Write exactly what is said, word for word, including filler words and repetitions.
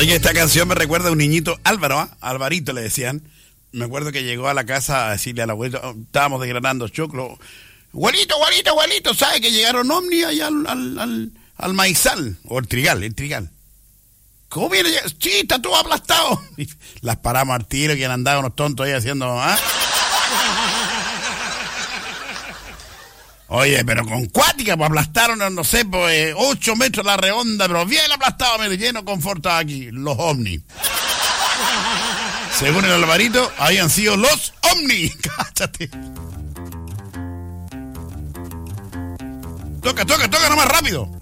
Oye, esta canción me recuerda a un niñito, Álvaro, ¿eh? Alvarito le decían. Me acuerdo que llegó a la casa a decirle al abuelito, oh, estábamos desgranando choclo. Abuelito, abuelito, abuelito, ¿sabe que llegaron ovnis allá al, al, al, al maizal? O el trigal, el trigal. ¿Cómo viene? Sí, está todo aplastado. Las paramos al tiro, que han andado unos tontos ahí haciendo... ¿ah? Oye, pero con cuática, pues aplastaron, no sé, pues ocho metros la redonda, pero bien aplastado, mire, lleno con forta aquí, los ovnis. Según el Alvarito, habían sido los ovnis. Cáchate. Toca, toca, toca nomás rápido.